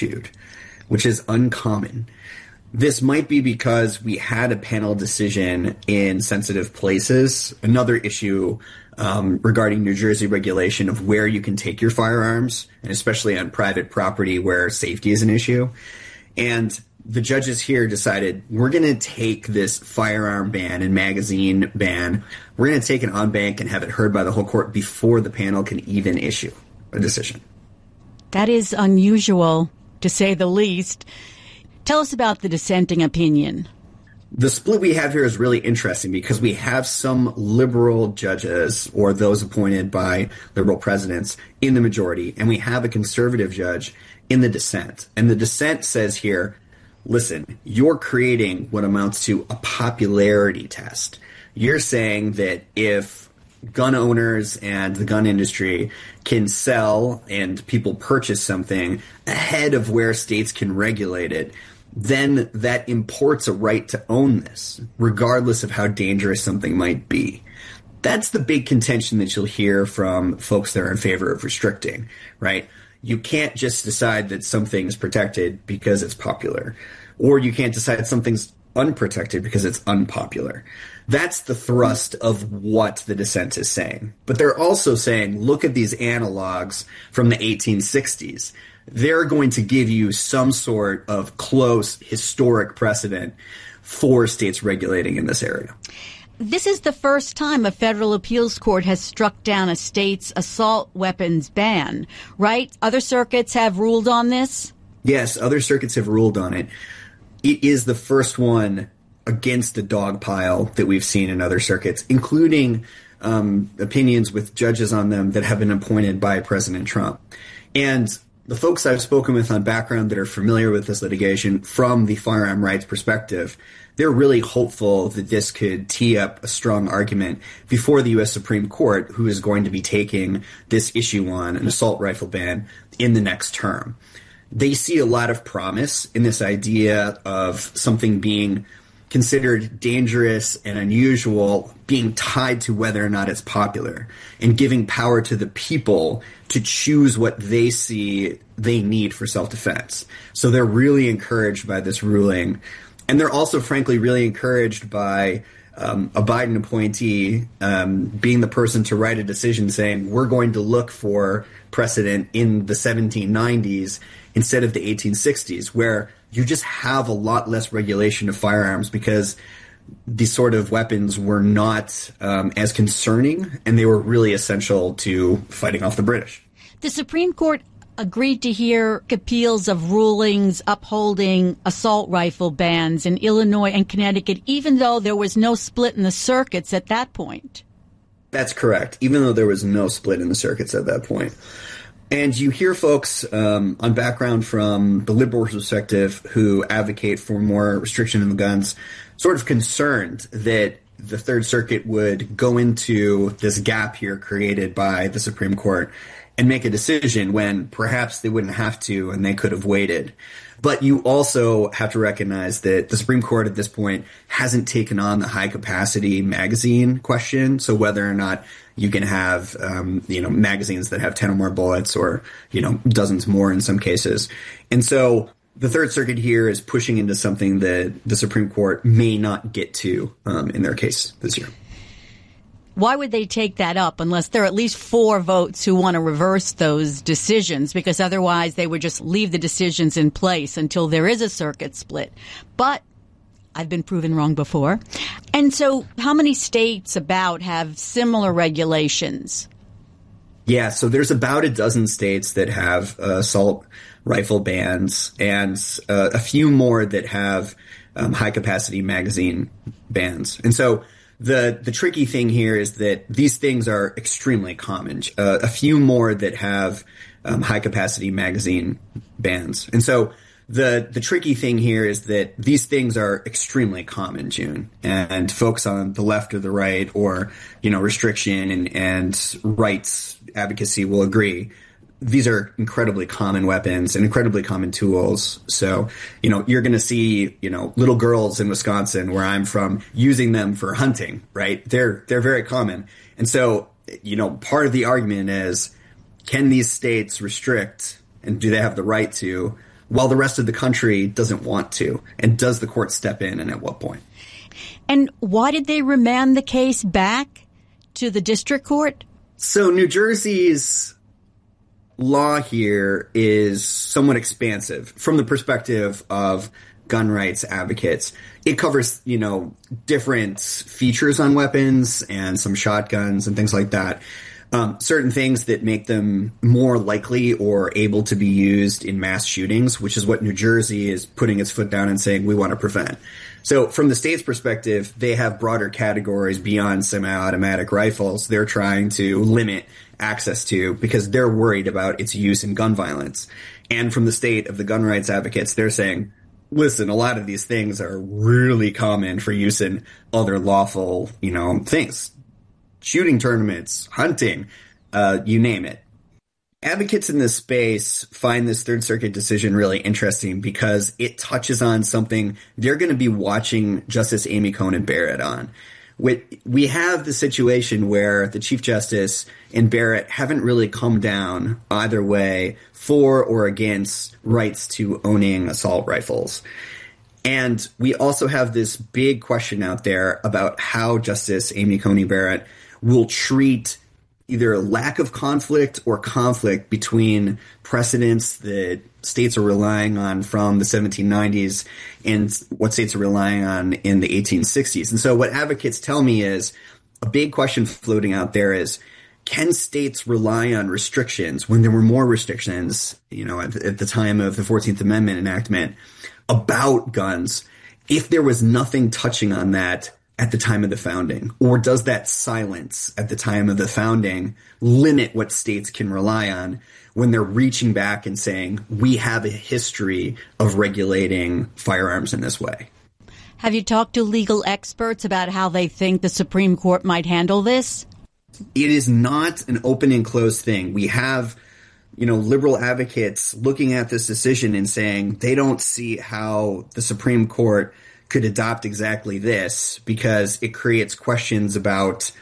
issued, which is uncommon. This might be because we had a panel decision in sensitive places, another issue regarding New Jersey regulation of where you can take your firearms, and especially on private property where safety is an issue. And the judges here decided, we're going to take this firearm ban and magazine ban, we're going to take it en banc and have it heard by the whole court before the panel can even issue a decision. That is unusual, to say the least. Tell us about the dissenting opinion. The split we have here is really interesting because we have some liberal judges, or those appointed by liberal presidents, in the majority, and we have a conservative judge in the dissent. And the dissent says here, listen, you're creating what amounts to a popularity test. You're saying that if gun owners and the gun industry can sell and people purchase something ahead of where states can regulate it, then that imports a right to own this, regardless of how dangerous something might be. That's the big contention that you'll hear from folks that are in favor of restricting, right? You can't just decide that something is protected because it's popular, or you can't decide something's unprotected because it's unpopular. That's the thrust of what the dissent is saying. But they're also saying, look at these analogs from the 1860s. They're going to give you some sort of close historic precedent for states regulating in this area. This is the first time a federal appeals court has struck down a state's assault weapons ban, right? Other circuits have ruled on this? Yes, other circuits have ruled on it. It is the first one against a dog pile that we've seen in other circuits, including opinions with judges on them that have been appointed by President Trump. And the folks I've spoken with on background that are familiar with this litigation from the firearm rights perspective, they're really hopeful that this could tee up a strong argument before the U.S. Supreme Court, who is going to be taking this issue on an assault rifle ban in the next term. They see a lot of promise in this idea of something being considered dangerous and unusual being tied to whether or not it's popular, and giving power to the people to choose what they see they need for self-defense. So they're really encouraged by this ruling. And they're also, frankly, really encouraged by a Biden appointee being the person to write a decision saying, we're going to look for precedent in the 1790s instead of the 1860s, where you just have a lot less regulation of firearms because these sort of weapons were not as concerning, and they were really essential to fighting off the British. The Supreme Court agreed to hear appeals of rulings upholding assault rifle bans in Illinois and Connecticut, even though there was no split in the circuits at that point. That's correct, even though there was no split in the circuits at that point. And you hear folks on background from the liberal perspective who advocate for more restriction in the guns, sort of concerned that the Third Circuit would go into this gap here created by the Supreme Court and make a decision when perhaps they wouldn't have to and they could have waited. But you also have to recognize that the Supreme Court at this point hasn't taken on the high-capacity magazine question, so whether or not you can have, magazines that have 10 or more bullets or, dozens more in some cases. And so the Third Circuit here is pushing into something that the Supreme Court may not get to in their case this year. Why would they take that up unless there are at least 4 votes who want to reverse those decisions? Because otherwise they would just leave the decisions in place until there is a circuit split. But I've been proven wrong before. And so how many states about have similar regulations? Yeah, so there's about a dozen states that have assault rifle bans and a few more that have high-capacity magazine bans. And so the tricky thing here is that these things are extremely common. A few more that have high-capacity magazine bans. And so the tricky thing here is that these things are extremely common, June. And folks on the left or the right or, restriction and rights advocacy will agree. These are incredibly common weapons and incredibly common tools. So, you're going to see, little girls in Wisconsin, where I'm from, using them for hunting, right? They're very common. And so, part of the argument is, can these states restrict, and do they have the right to, while the rest of the country doesn't want to? And does the court step in, and at what point? And why did they remand the case back to the district court? So New Jersey's law here is somewhat expansive from the perspective of gun rights advocates. It covers, different features on weapons and some shotguns and things like that. Certain things that make them more likely or able to be used in mass shootings, which is what New Jersey is putting its foot down and saying we want to prevent. So from the state's perspective, they have broader categories beyond semi-automatic rifles they're trying to limit access to because they're worried about its use in gun violence. And from the state of the gun rights advocates, they're saying, listen, a lot of these things are really common for use in other lawful, things. Shooting tournaments, hunting, you name it. Advocates in this space find this Third Circuit decision really interesting because it touches on something they're going to be watching Justice Amy Coney Barrett on. We have the situation where the Chief Justice and Barrett haven't really come down either way for or against rights to owning assault rifles. And we also have this big question out there about how Justice Amy Coney Barrett will treat either lack of conflict or conflict between precedents that states are relying on from the 1790s and what states are relying on in the 1860s. And so what advocates tell me is a big question floating out there is, can states rely on restrictions when there were more restrictions, at the time of the 14th Amendment enactment about guns, if there was nothing touching on that at the time of the founding? Or does that silence at the time of the founding limit what states can rely on when they're reaching back and saying, we have a history of regulating firearms in this way? Have you talked to legal experts about how they think the Supreme Court might handle this? It is not an open and closed thing. We have, liberal advocates looking at this decision and saying they don't see how the Supreme Court could adopt exactly this because it creates questions about,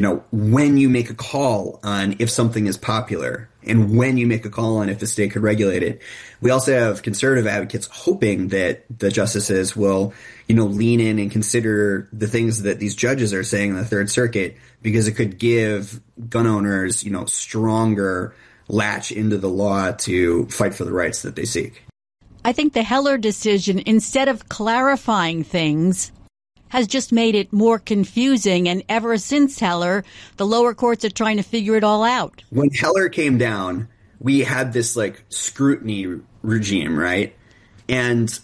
when you make a call on if something is popular and when you make a call on if the state could regulate it. We also have conservative advocates hoping that the justices will, lean in and consider the things that these judges are saying in the Third Circuit because it could give gun owners, stronger latch into the law to fight for the rights that they seek. I think the Heller decision, instead of clarifying things, has just made it more confusing. And ever since Heller, the lower courts are trying to figure it all out. When Heller came down, we had this scrutiny regime, right? And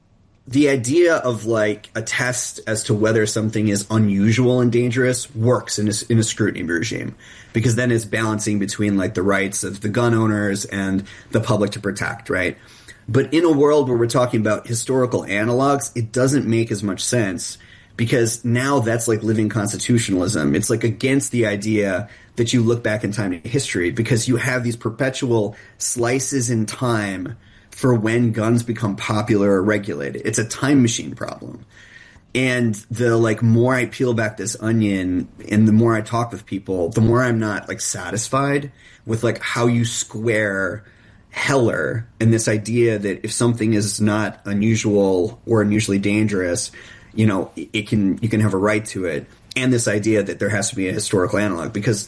the idea of a test as to whether something is unusual and dangerous works in a scrutiny regime because then it's balancing between the rights of the gun owners and the public to protect, right? But in a world where we're talking about historical analogs, it doesn't make as much sense because now that's living constitutionalism. It's against the idea that you look back in time in history because you have these perpetual slices in time for when guns become popular or regulated. It's a time machine problem. And the more I peel back this onion and the more I talk with people, the more I'm not satisfied with how you square Heller and this idea that if something is not unusual or unusually dangerous, you can have a right to it, and this idea that there has to be a historical analog because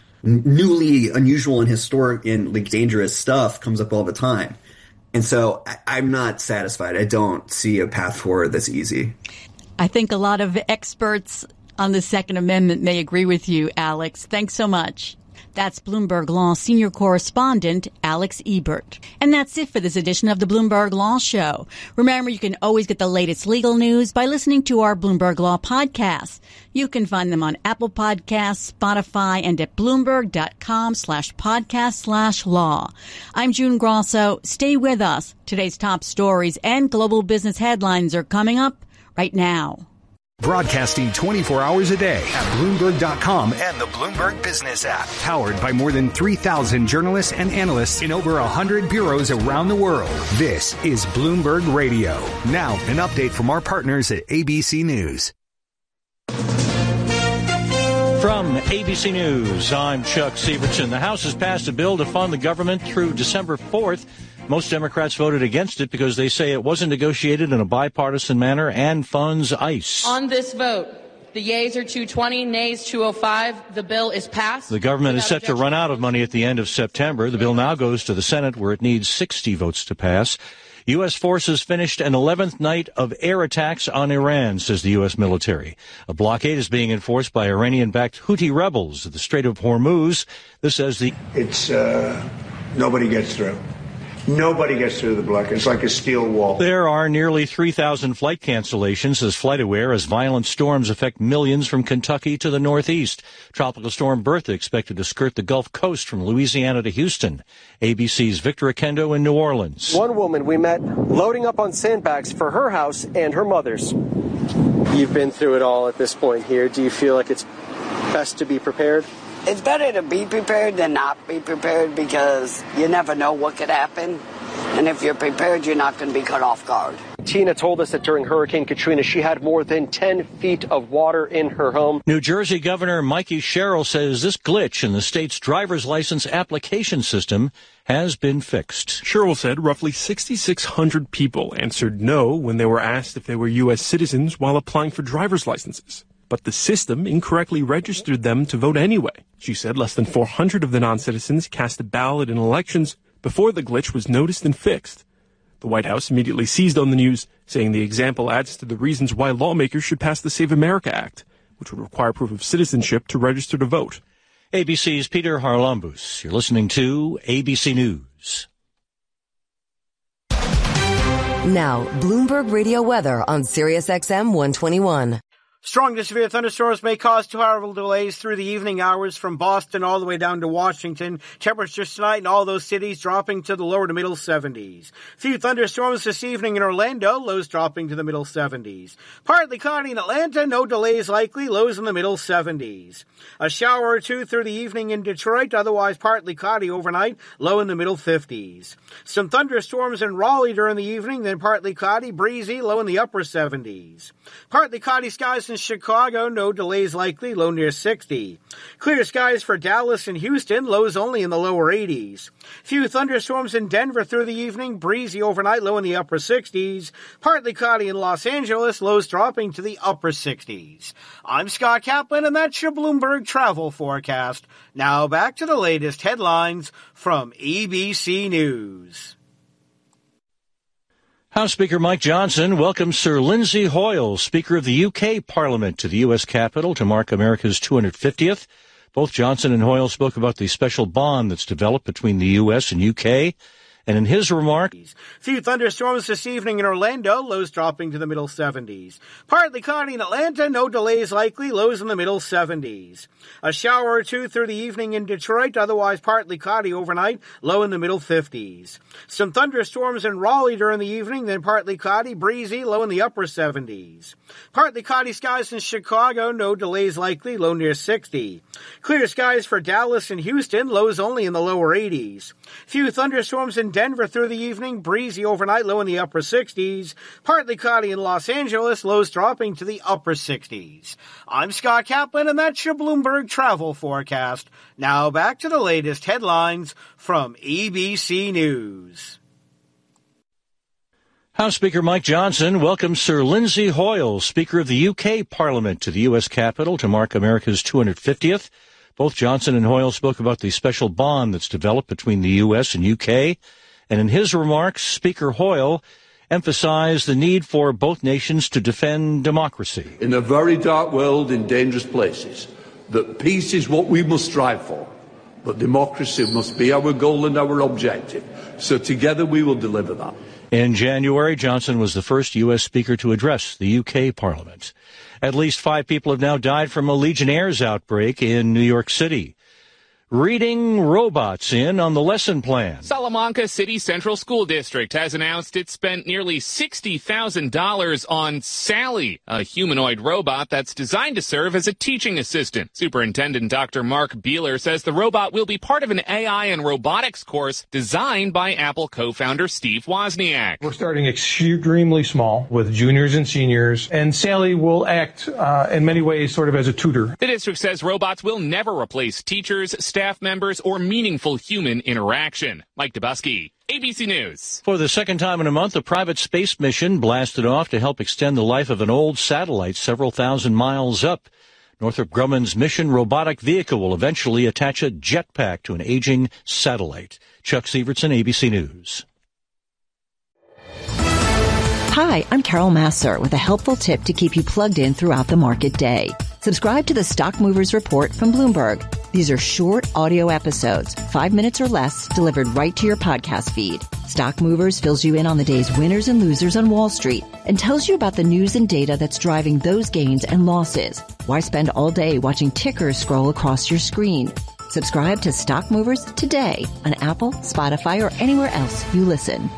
newly unusual and historic and dangerous stuff comes up all the time. And so I'm not satisfied. I don't see a path forward that's easy. I think a lot of experts on the Second Amendment may agree with you, Alex. Thanks so much. That's Bloomberg Law senior correspondent Alex Ebert. And that's it for this edition of the Bloomberg Law Show. Remember, you can always get the latest legal news by listening to our Bloomberg Law podcasts. You can find them on Apple Podcasts, Spotify, and at Bloomberg.com/podcast/law. I'm June Grosso. Stay with us. Today's top stories and global business headlines are coming up right now. Broadcasting 24 hours a day at Bloomberg.com and the Bloomberg Business app. Powered by more than 3,000 journalists and analysts in over 100 bureaus around the world. This is Bloomberg Radio. Now, an update from our partners at ABC News. From ABC News, I'm Chuck Severson. The House has passed a bill to fund the government through December 4th. Most Democrats voted against it because they say it wasn't negotiated in a bipartisan manner and funds ICE. On this vote, the yeas are 220, nays 205. The bill is passed. The government is set to run out of money at the end of September. The bill now goes to the Senate, where it needs 60 votes to pass. U.S. forces finished an 11th night of air attacks on Iran, says the U.S. military. A blockade is being enforced by Iranian-backed Houthi rebels at the Strait of Hormuz. This says the... Nobody gets through. Nobody gets through the blockade. It's like a steel wall. There are nearly 3,000 flight cancellations, says FlightAware, as violent storms affect millions from Kentucky to the northeast. Tropical storm Bertha expected to skirt the Gulf Coast from Louisiana to Houston. ABC's Victor Oquendo in New Orleans. One woman we met loading up on sandbags for her house and her mother's. You've been through it all at this point here. Do you feel like it's best to be prepared? It's better to be prepared than not be prepared, because you never know what could happen. And if you're prepared, you're not going to be caught off guard. Tina told us that during Hurricane Katrina, she had more than 10 feet of water in her home. New Jersey Governor Mikey Sherrill says this glitch in the state's driver's license application system has been fixed. Sherrill said roughly 6,600 people answered no when they were asked if they were U.S. citizens while applying for driver's licenses. But the system incorrectly registered them to vote anyway. She said less than 400 of the non-citizens cast a ballot in elections before the glitch was noticed and fixed. The White House immediately seized on the news, saying the example adds to the reasons why lawmakers should pass the Save America Act, which would require proof of citizenship to register to vote. ABC's Peter Harlambous. You're listening to ABC News. Now, Bloomberg Radio weather on SiriusXM 121. Strong to severe thunderstorms may cause 2-hour delays through the evening hours from Boston all the way down to Washington. Temperatures tonight in all those cities dropping to the lower to middle 70s. Few thunderstorms this evening in Orlando, lows dropping to the middle 70s. Partly cloudy in Atlanta, no delays likely, lows in the middle 70s. A shower or two through the evening in Detroit, otherwise partly cloudy overnight, low in the middle 50s. Some thunderstorms in Raleigh during the evening, then partly cloudy, breezy, low in the upper 70s. Partly cloudy skies in Chicago, no delays likely, low near 60. Clear skies for Dallas and Houston, lows only in the lower 80s. Few thunderstorms in Denver through the evening, breezy overnight, low in the upper 60s. Partly cloudy in Los Angeles, lows dropping to the upper 60s. I'm Scott Kaplan, and that's your Bloomberg travel forecast. Now back to the latest headlines from ABC News. House Speaker Mike Johnson welcomes Sir Lindsay Hoyle, Speaker of the UK Parliament, to the U.S. Capitol to mark America's 250th. Both Johnson and Hoyle spoke about the special bond that's developed between the U.S. and UK. And in his remarks, few thunderstorms this evening in Orlando, lows dropping to the middle 70s. Partly cloudy in Atlanta, no delays likely, lows in the middle 70s. A shower or two through the evening in Detroit, otherwise partly cloudy overnight, low in the middle 50s. Some thunderstorms in Raleigh during the evening, then partly cloudy, breezy, low in the upper 70s. Partly cloudy skies in Chicago, no delays likely, low near 60. Clear skies for Dallas and Houston, lows only in the lower 80s. Few thunderstorms in Denver through the evening, breezy overnight, low in the upper 60s. Partly cloudy in Los Angeles, lows dropping to the upper 60s. I'm Scott Kaplan, and that's your Bloomberg travel forecast. Now back to the latest headlines from ABC News. House Speaker Mike Johnson welcomes Sir Lindsay Hoyle, Speaker of the UK Parliament, to the U.S. Capitol to mark America's 250th. Both Johnson and Hoyle spoke about the special bond that's developed between the U.S. and UK. And in his remarks, Speaker Hoyle emphasized the need for both nations to defend democracy. In a very dark world, in dangerous places, that peace is what we must strive for, but democracy must be our goal and our objective. So together we will deliver that. In January, Johnson was the first U.S. speaker to address the UK Parliament. At least 5 people have now died from a Legionnaire's outbreak in New York City. Reading robots in on the lesson plan. Salamanca City Central School District has announced it spent nearly $60,000 on Sally, a humanoid robot that's designed to serve as a teaching assistant. Superintendent Dr. Mark Beeler says the robot will be part of an AI and robotics course designed by Apple co-founder Steve Wozniak. We're starting extremely small with juniors and seniors, and Sally will act in many ways sort of as a tutor. The district says robots will never replace teachers, staff, staff members, or meaningful human interaction. Mike Dubusky, ABC News. For the second time in a month, a private space mission blasted off to help extend the life of an old satellite several thousand miles up. Northrop Grumman's Mission robotic vehicle will eventually attach a jetpack to an aging satellite. Chuck Sievertson, ABC News. Hi, I'm Carol Masser with a helpful tip to keep you plugged in throughout the market day. Subscribe to the Stock Movers Report from Bloomberg. These are short audio episodes, 5 minutes or less, delivered right to your podcast feed. Stock Movers fills you in on the day's winners and losers on Wall Street and tells you about the news and data that's driving those gains and losses. Why spend all day watching tickers scroll across your screen? Subscribe to Stock Movers today on Apple, Spotify, or anywhere else you listen.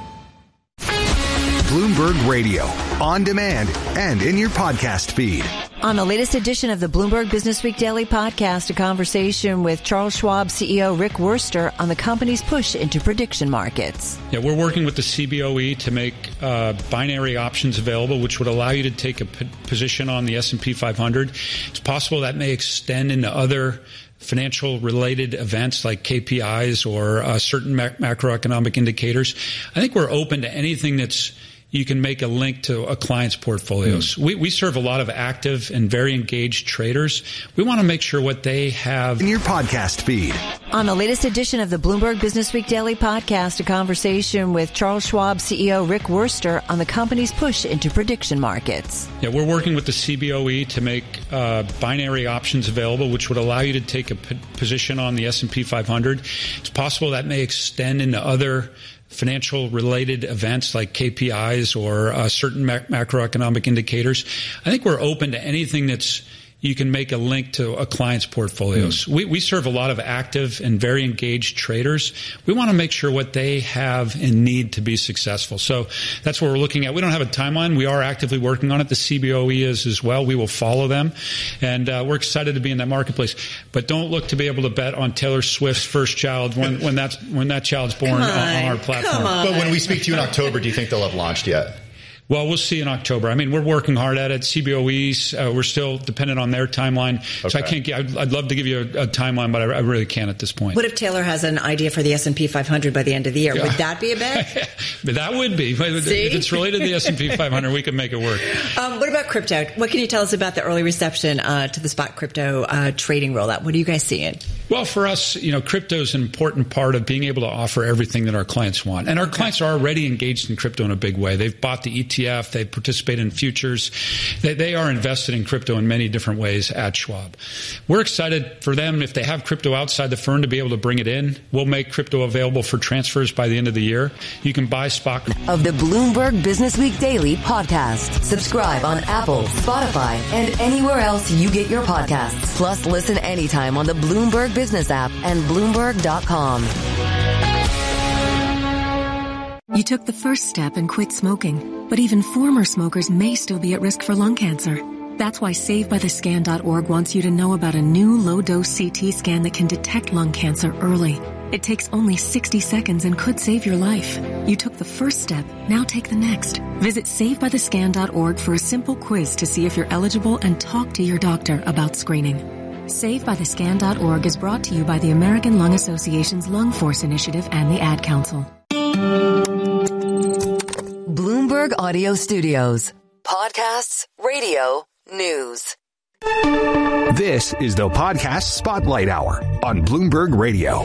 Bloomberg Radio, on demand and in your podcast feed. On the latest edition of the Bloomberg Business Week Daily Podcast, a conversation with Charles Schwab CEO Rick Wurster on the company's push into prediction markets. Yeah, we're working with the CBOE to make binary options available, which would allow you to take a position on the S&P 500. It's possible that may extend into other financial-related events like KPIs or certain macroeconomic indicators. I think we're open to anything that's you can make a link to a client's portfolios. We serve a lot of active and very engaged traders. We want to make sure what they have in your podcast feed. On the latest edition of the Bloomberg Business Week Daily Podcast, a conversation with Charles Schwab CEO Rick Wurster on the company's push into prediction markets. Yeah, we're working with the CBOE to make binary options available, which would allow you to take a position on the S&P 500. It's possible that may extend into other financial-related events like KPIs or certain macroeconomic indicators. I think we're open to anything that's you can make a link to a client's portfolios. We serve a lot of active and very engaged traders. We want to make sure what they have and need to be successful. So that's what we're looking at. We don't have a timeline. We are actively working on it. The CBOE is as well. We will follow them. And we're excited to be in that marketplace. But don't look to be able to bet on Taylor Swift's first child when that child's born on our platform. But when we speak to you in October, do you think they'll have launched yet? Well, we'll see in October. I mean, we're working hard at it. CBOEs, we're still dependent on their timeline. Okay. So I can't. I'd love to give you a timeline, but I really can't at this point. What if Taylor has an idea for the S&P 500 by the end of the year? Yeah. Would that be a bet? But that would be. If it's related to the S&P 500, we can make it work. What about crypto? What can you tell us about the early reception to the spot crypto trading rollout? What are you guys seeing? Well, for us, crypto is an important part of being able to offer everything that our clients want. And our clients are already engaged in crypto in a big way. They've bought the ETF. They participate in futures. They are invested in crypto in many different ways at Schwab. We're excited for them, if they have crypto outside the firm, to be able to bring it in. We'll make crypto available for transfers by the end of the year. You can buy spot of the Bloomberg Business Week Daily Podcast. Subscribe on Apple, Spotify, and anywhere else you get your podcasts. Plus, listen anytime on the Bloomberg Business app and Bloomberg.com. You took the first step and quit smoking, but even former smokers may still be at risk for lung cancer. That's why SaveByTheScan.org wants you to know about a new low-dose CT scan that can detect lung cancer early. It takes only 60 seconds and could save your life. You took the first step, now take the next. Visit SaveByTheScan.org for a simple quiz to see if you're eligible and talk to your doctor about screening. SaveByTheScan.org is brought to you by the American Lung Association's Lung Force Initiative and the Ad Council. Bloomberg Audio Studios. Podcasts, radio, news. This is the Podcast Spotlight Hour on Bloomberg Radio.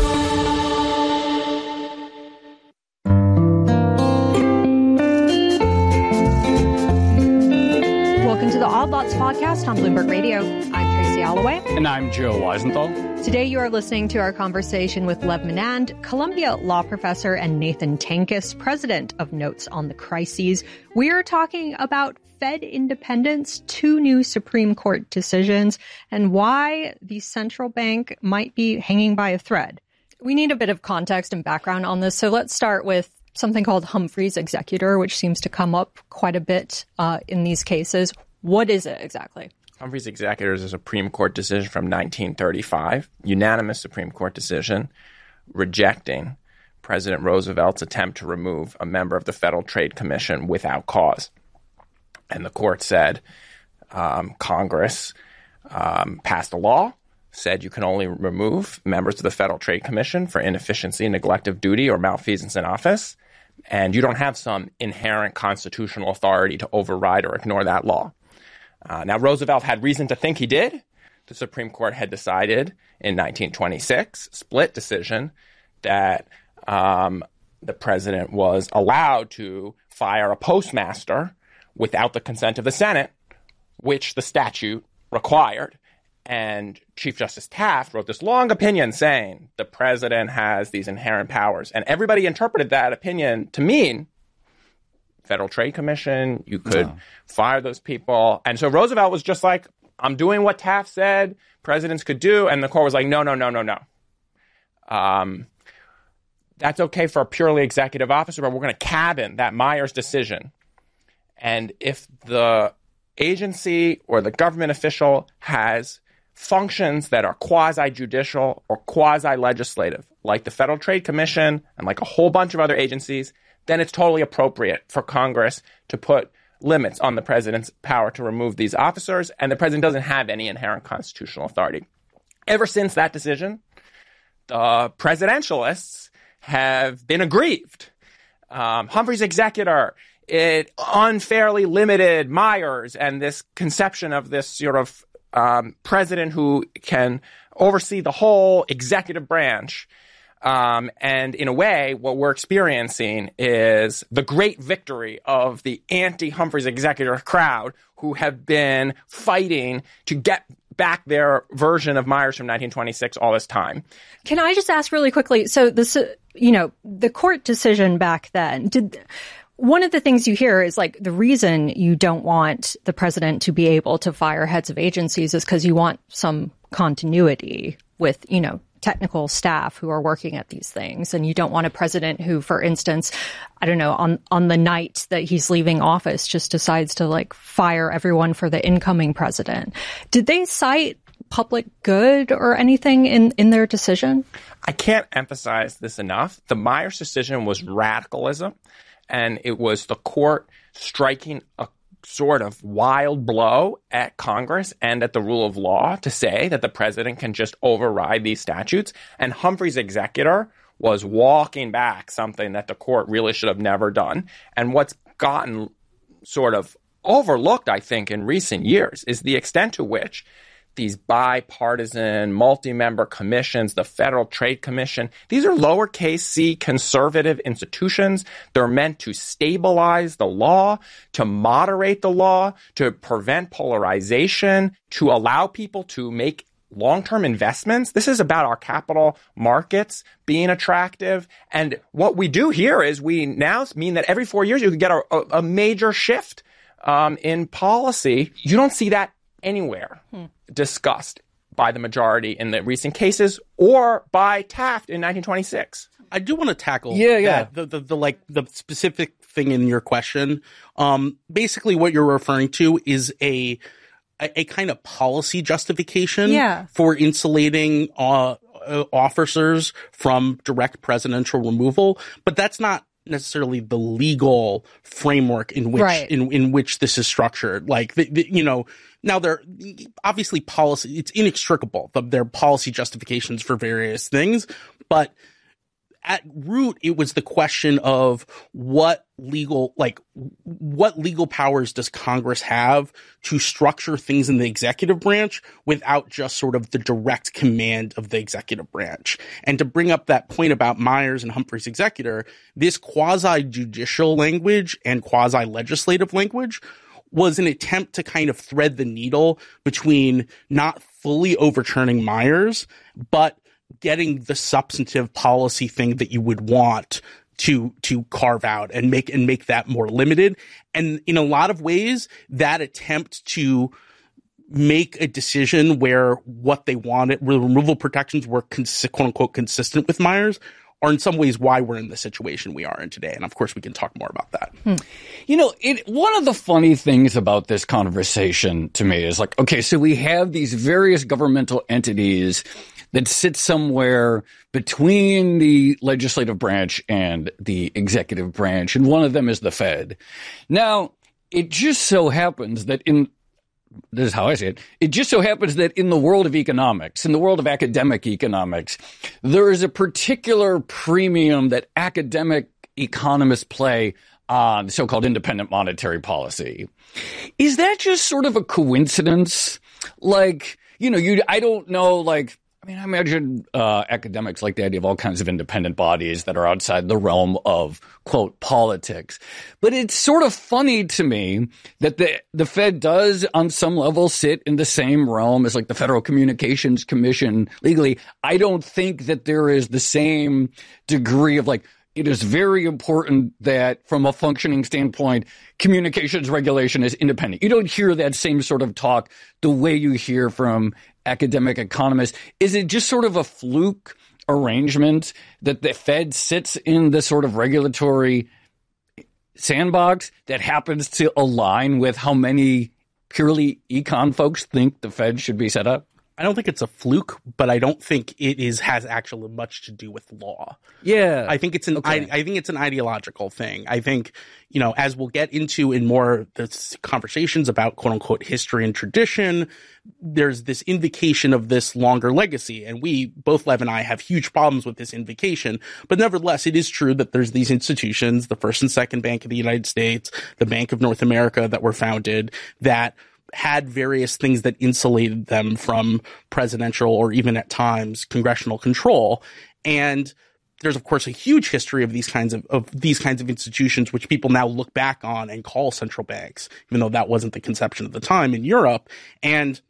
Welcome to the Odd Lots podcast on Bloomberg Radio. I'm Tracy Alloway. And I'm Joe Weisenthal. Today you are listening to our conversation with Lev Menand, Columbia law professor, and Nathan Tankus, president of Notes on the Crises. We are talking about Fed independence, 2 new Supreme Court decisions, and why the central bank might be hanging by a thread. We need a bit of context and background on this, so let's start with something called Humphrey's executor, which seems to come up quite a bit in these cases. What is it exactly? Humphrey's executor is a Supreme Court decision from 1935, unanimous Supreme Court decision rejecting President Roosevelt's attempt to remove a member of the Federal Trade Commission without cause. And the court said Congress passed a law said you can only remove members of the Federal Trade Commission for inefficiency, neglect of duty, or malfeasance in office. And you don't have some inherent constitutional authority to override or ignore that law. Now, Roosevelt had reason to think he did. The Supreme Court had decided in 1926, split decision, that the president was allowed to fire a postmaster without the consent of the Senate, which the statute required. And Chief Justice Taft wrote this long opinion saying the president has these inherent powers. And everybody interpreted that opinion to mean Federal Trade Commission, you could fire those people. And so Roosevelt was just like, I'm doing what Taft said presidents could do. And the court was like, no. That's okay for a purely executive officer, but we're going to cabin that Myers decision. And if the agency or the government official has functions that are quasi-judicial or quasi-legislative, like the Federal Trade Commission and like a whole bunch of other agencies, then it's totally appropriate for Congress to put limits on the president's power to remove these officers, and the president doesn't have any inherent constitutional authority. Ever since that decision, the presidentialists have been aggrieved. Humphrey's executor, it unfairly limited Myers and this conception of this sort of president who can oversee the whole executive branch. And in a way, what we're experiencing is the great victory of the anti-Humphrey's executor crowd who have been fighting to get back their version of Myers from 1926 all this time. Can I just ask really quickly? So this, the court decision back then, one of the things you hear is like the reason you don't want the president to be able to fire heads of agencies is because you want some continuity with, technical staff who are working at these things. And you don't want a president who, for instance, I don't know, on the night that he's leaving office just decides to like fire everyone for the incoming president. Did they cite public good or anything in their decision? I can't emphasize this enough. The Myers decision was radicalism, and it was the court striking a sort of wild blow at Congress and at the rule of law to say that the president can just override these statutes. And Humphrey's executor was walking back something that the court really should have never done. And what's gotten sort of overlooked, I think, in recent years is the extent to which these bipartisan, multi-member commissions, the Federal Trade Commission, these are lowercase c conservative institutions. They're meant to stabilize the law, to moderate the law, to prevent polarization, to allow people to make long-term investments. This is about our capital markets being attractive. And what we do here is we now mean that every 4 years you can get a major shift in policy. You don't see that anywhere discussed by the majority in the recent cases or by Taft in 1926. I do want to tackle the specific thing in your question. Basically what you're referring to is a kind of policy justification for insulating officers from direct presidential removal, but that's not necessarily the legal framework in which in which this is structured. Like now they're obviously policy, it's inextricable. There are policy justifications for various things, but at root, it was the question of what legal powers does Congress have to structure things in the executive branch without just sort of the direct command of the executive branch. And to bring up that point about Myers and Humphrey's executor, this quasi-judicial language and quasi-legislative language was an attempt to kind of thread the needle between not fully overturning Myers, but getting the substantive policy thing that you would want to carve out and make that more limited. And in a lot of ways, that attempt to make a decision where what they wanted, removal protections were quote unquote consistent with Myers, are in some ways why we're in the situation we are in today. And of course, we can talk more about that. One of the funny things about this conversation to me is like, okay, so we have these various governmental entities that sit somewhere between the legislative branch and the executive branch, and one of them is the Fed. Now, it just so happens that in this is how I say it. It just so happens that in the world of economics, in the world of academic economics, there is a particular premium that academic economists play on so-called independent monetary policy. Is that just sort of a coincidence? Like, I don't know, like, I imagine academics like the idea of all kinds of independent bodies that are outside the realm of, quote, politics. But it's sort of funny to me that the Fed does, on some level, sit in the same realm as, like, the Federal Communications Commission legally. I don't think that there is the same degree of, like, it is very important that, from a functioning standpoint, communications regulation is independent. You don't hear that same sort of talk the way you hear from academic economists. Is it just sort of a fluke arrangement that the Fed sits in the sort of regulatory sandbox that happens to align with how many purely econ folks think the Fed should be set up? I don't think it's a fluke, but I don't think it has actually much to do with law. Yeah. I think it's an ideological thing. I think, as we'll get into in more the conversations about quote unquote history and tradition, there's this invocation of this longer legacy. And both Lev and I have huge problems with this invocation. But nevertheless, it is true that there's these institutions, the First and Second Bank of the United States, the Bank of North America, that were founded, that had various things that insulated them from presidential or even at times congressional control. And there's, of course, a huge history of these kinds of institutions, which people now look back on and call central banks, even though that wasn't the conception at the time in Europe. And,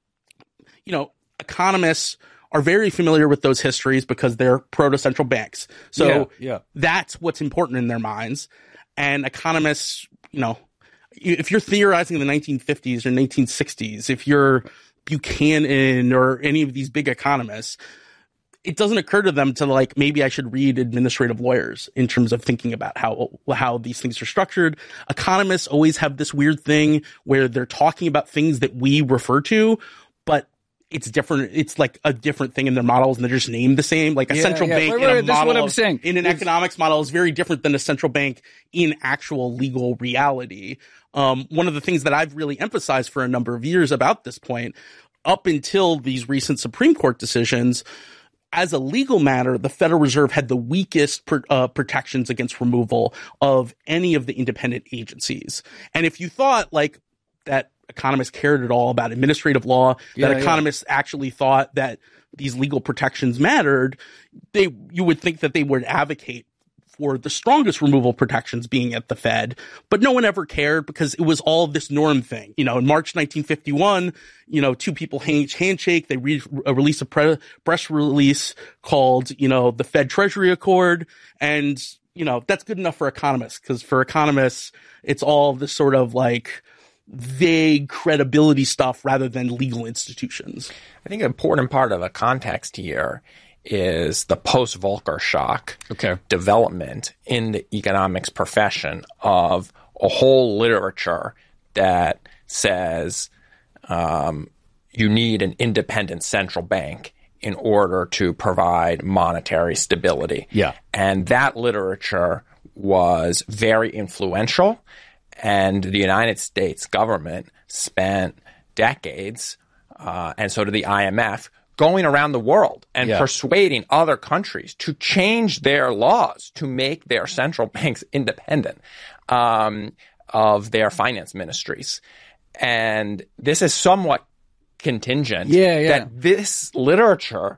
economists are very familiar with those histories because they're proto-central banks. So that's what's important in their minds. And economists, if you're theorizing in the 1950s or 1960s, if you're Buchanan or any of these big economists, it doesn't occur to them to, like, maybe I should read administrative lawyers in terms of thinking about how these things are structured. Economists always have this weird thing where they're talking about things that we refer to, but it's different. It's like a different thing in their models, and they're just named the same. Like a central bank in a model, what I'm saying. In an economics model, is very different than a central bank in actual legal reality. One of the things that I've really emphasized for a number of years about this point, up until these recent Supreme Court decisions, as a legal matter, the Federal Reserve had the weakest protections against removal of any of the independent agencies. And if you thought like that economists cared at all about administrative law, that economists actually thought that these legal protections mattered, you would think that they would advocate for the strongest removal protections being at the Fed, but no one ever cared because it was all this norm thing. In March 1951, two people handshake, they release a press release called, the Fed Treasury Accord. And, that's good enough for economists, because for economists, it's all this sort of like vague credibility stuff rather than legal institutions. I think an important part of the context here is the post-Volcker shock development in the economics profession of a whole literature that says you need an independent central bank in order to provide monetary stability. Yeah. And that literature was very influential, and the United States government spent decades, and so did the IMF, going around the world and persuading other countries to change their laws to make their central banks independent of their finance ministries. And this is somewhat contingent that this literature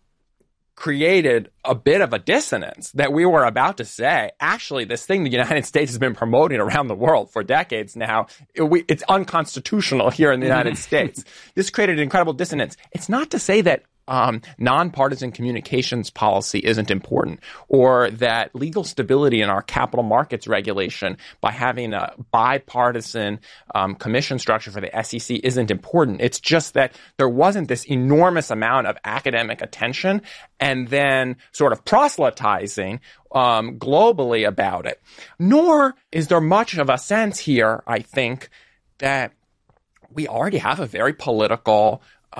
created a bit of a dissonance that we were about to say, actually, this thing the United States has been promoting around the world for decades now, it's unconstitutional here in the United States. This created an incredible dissonance. It's not to say that nonpartisan communications policy isn't important, or that legal stability in our capital markets regulation by having a bipartisan commission structure for the SEC isn't important. It's just that there wasn't this enormous amount of academic attention and then sort of proselytizing globally about it. Nor is there much of a sense here, I think, that we already have a very political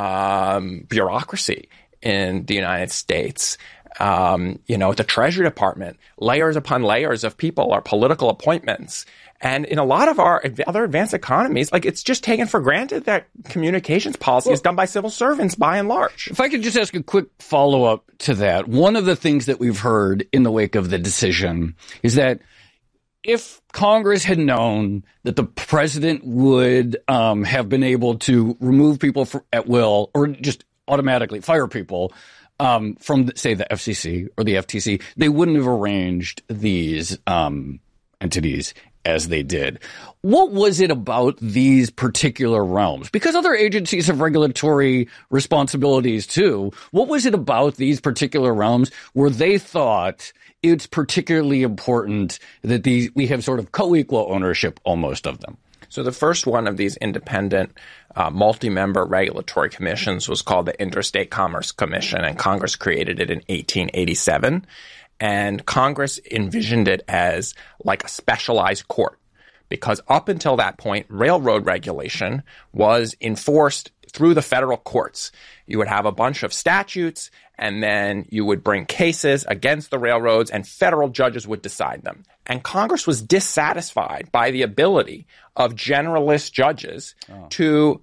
bureaucracy in the United States. The Treasury Department, layers upon layers of people are political appointments. And in a lot of our other advanced economies, like it's just taken for granted that communications policy is done by civil servants by and large. If I could just ask a quick follow-up to that. One of the things that we've heard in the wake of the decision is that if Congress had known that the president would have been able to remove people at will or just automatically fire people from, say, the FCC or the FTC, they wouldn't have arranged these entities as they did. What was it about these particular realms? Because other agencies have regulatory responsibilities too. What was it about these particular realms where they thought it's particularly important that we have sort of co-equal ownership almost of them? So the first one of these independent multi-member regulatory commissions was called the Interstate Commerce Commission, and Congress created it in 1887. And Congress envisioned it as like a specialized court, because up until that point, railroad regulation was enforced through the federal courts. You would have a bunch of statutes, and then you would bring cases against the railroads, and federal judges would decide them. And Congress was dissatisfied by the ability of generalist judges to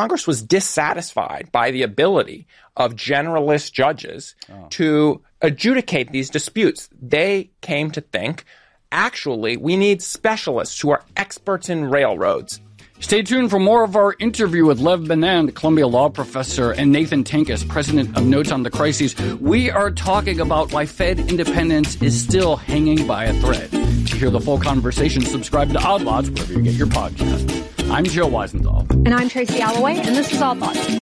adjudicate these disputes. They came to think, actually, we need specialists who are experts in railroads. Stay tuned for more of our interview with Lev Menand, Columbia Law Professor, and Nathan Tankus, President of Notes on the Crises. We are talking about why Fed independence is still hanging by a thread. To hear the full conversation, subscribe to Odd Lots wherever you get your podcasts. I'm Joe Weisenthal. And I'm Tracy Alloway, and this is Odd Lots.